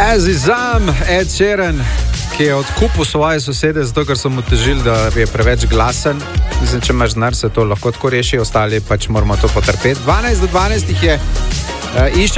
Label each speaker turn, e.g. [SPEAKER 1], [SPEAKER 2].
[SPEAKER 1] Azizam, Ed Sheeran, ki je odkupil svoje sosede, zato ker so mu težili, da je preveč glasen. Mislim, če imaš denar, se to lahko tako reši, ostali pač moramo to potrpeti. 12 do 12 jih je, išče